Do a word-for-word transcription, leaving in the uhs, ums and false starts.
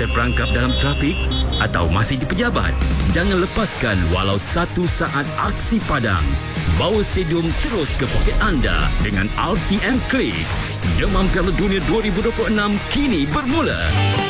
terperangkap dalam trafik atau masih di pejabat? Jangan lepaskan walau satu saat aksi padang. Bawa stadium terus ke poket anda dengan R T M Click. Demam Piala Dunia dua ribu dua puluh enam kini bermula.